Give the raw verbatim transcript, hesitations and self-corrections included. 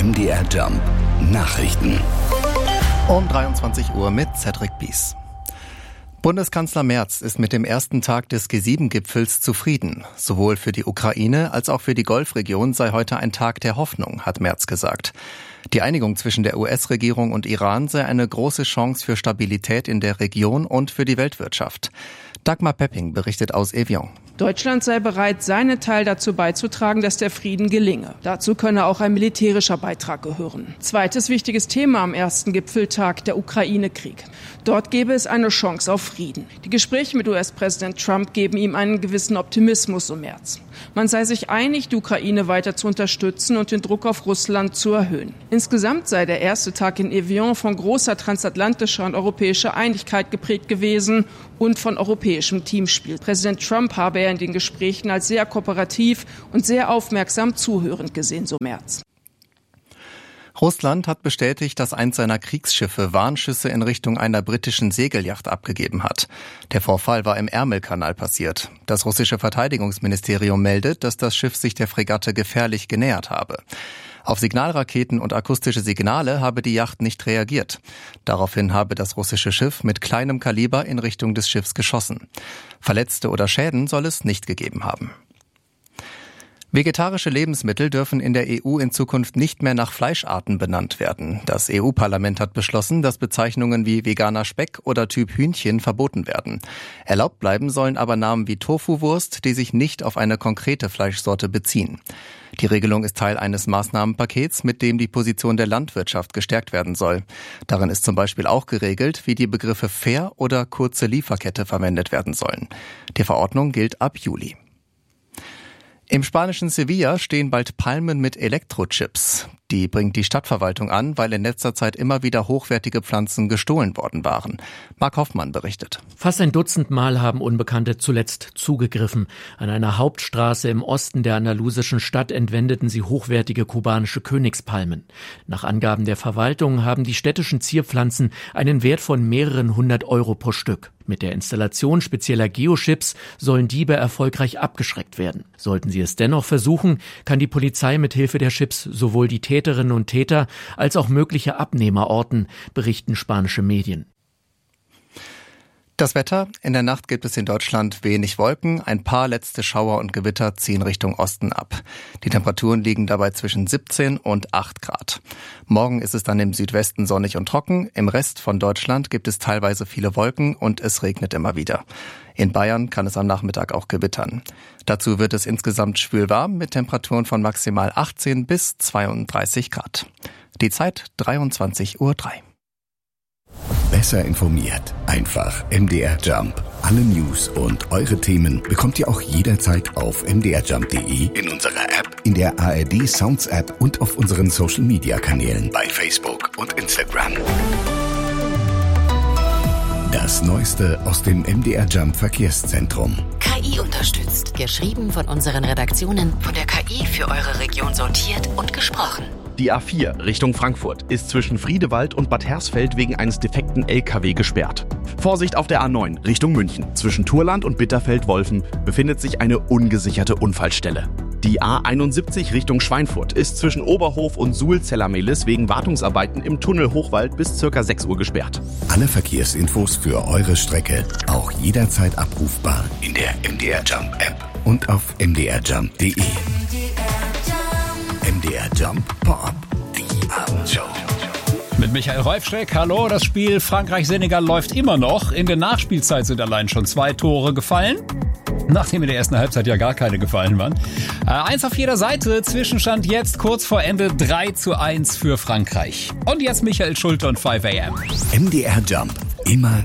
M D R Jump Nachrichten. Um dreiundzwanzig Uhr mit Cedric Bies. Bundeskanzler Merz ist mit dem ersten Tag des G sieben Gipfels zufrieden. Sowohl für die Ukraine als auch für die Golfregion sei heute ein Tag der Hoffnung, hat Merz gesagt. Die Einigung zwischen der U S-Regierung und Iran sei eine große Chance für Stabilität in der Region und für die Weltwirtschaft. Dagmar Pepping berichtet aus Evian. Deutschland sei bereit, seinen Teil dazu beizutragen, dass der Frieden gelinge. Dazu könne auch ein militärischer Beitrag gehören. Zweites wichtiges Thema am ersten Gipfeltag, der Ukraine-Krieg. Dort gäbe es eine Chance auf Frieden. Die Gespräche mit U S-Präsident Trump geben ihm einen gewissen Optimismus im März. Man sei sich einig, die Ukraine weiter zu unterstützen und den Druck auf Russland zu erhöhen. Insgesamt sei der erste Tag in Evian von großer transatlantischer und europäischer Einigkeit geprägt gewesen und von europäischem Teamspiel. Präsident Trump habe er in den Gesprächen als sehr kooperativ und sehr aufmerksam zuhörend gesehen, so Merz. Russland hat bestätigt, dass eins seiner Kriegsschiffe Warnschüsse in Richtung einer britischen Segelyacht abgegeben hat. Der Vorfall war im Ärmelkanal passiert. Das russische Verteidigungsministerium meldet, dass das Schiff sich der Fregatte gefährlich genähert habe. Auf Signalraketen und akustische Signale habe die Yacht nicht reagiert. Daraufhin habe das russische Schiff mit kleinem Kaliber in Richtung des Schiffs geschossen. Verletzte oder Schäden soll es nicht gegeben haben. Vegetarische Lebensmittel dürfen in der E U in Zukunft nicht mehr nach Fleischarten benannt werden. Das E U-Parlament hat beschlossen, dass Bezeichnungen wie veganer Speck oder Typ Hühnchen verboten werden. Erlaubt bleiben sollen aber Namen wie Tofu-Wurst, die sich nicht auf eine konkrete Fleischsorte beziehen. Die Regelung ist Teil eines Maßnahmenpakets, mit dem die Position der Landwirtschaft gestärkt werden soll. Darin ist zum Beispiel auch geregelt, wie die Begriffe fair oder kurze Lieferkette verwendet werden sollen. Die Verordnung gilt ab Juli. Im spanischen Sevilla stehen bald Palmen mit Elektrochips. Die bringt die Stadtverwaltung an, weil in letzter Zeit immer wieder hochwertige Pflanzen gestohlen worden waren. Marc Hoffmann berichtet. Fast ein Dutzend Mal haben Unbekannte zuletzt zugegriffen. An einer Hauptstraße im Osten der andalusischen Stadt entwendeten sie hochwertige kubanische Königspalmen. Nach Angaben der Verwaltung haben die städtischen Zierpflanzen einen Wert von mehreren hundert Euro pro Stück. Mit der Installation spezieller Geochips sollen Diebe erfolgreich abgeschreckt werden. Sollten sie es dennoch versuchen, kann die Polizei mit Hilfe der Chips sowohl die Täterinnen und Täter als auch mögliche Abnehmer orten, berichten spanische Medien. Das Wetter: In der Nacht gibt es in Deutschland wenig Wolken. Ein paar letzte Schauer und Gewitter ziehen Richtung Osten ab. Die Temperaturen liegen dabei zwischen siebzehn und acht Grad. Morgen ist es dann im Südwesten sonnig und trocken. Im Rest von Deutschland gibt es teilweise viele Wolken und es regnet immer wieder. In Bayern kann es am Nachmittag auch gewittern. Dazu wird es insgesamt schwül warm mit Temperaturen von maximal achtzehn bis zweiunddreißig Grad. Die Zeit dreiundzwanzig Uhr drei. Besser informiert. Einfach M D R Jump. Alle News und eure Themen bekommt ihr auch jederzeit auf m d r jump punkt d e, in unserer App, in der A R D Sounds App und auf unseren Social Media Kanälen bei Facebook und Instagram. Das Neueste aus dem M D R Jump Verkehrszentrum. K I unterstützt. Geschrieben von unseren Redaktionen, von der K I für eure Region sortiert und gesprochen. Die A vier Richtung Frankfurt ist zwischen Friedewald und Bad Hersfeld wegen eines defekten L K W gesperrt. Vorsicht auf der A neun Richtung München. Zwischen Thurland und Bitterfeld-Wolfen befindet sich eine ungesicherte Unfallstelle. Die A einundsiebzig Richtung Schweinfurt ist zwischen Oberhof und Suhl-Zellermelis wegen Wartungsarbeiten im Tunnel Hochwald bis ca. sechs Uhr gesperrt. Alle Verkehrsinfos für eure Strecke auch jederzeit abrufbar in der M D R Jump App und auf m d r jump punkt d e. M D R Jump Pop, die Abendshow. Mit Michael Reufschreck, hallo, das Spiel Frankreich-Senegal läuft immer noch. In der Nachspielzeit sind allein schon zwei Tore gefallen, nachdem in der ersten Halbzeit ja gar keine gefallen waren. Äh, eins auf jeder Seite, Zwischenstand jetzt kurz vor Ende drei zu eins für Frankreich. Und jetzt Michael Schulte und fünf a m. M D R Jump, immer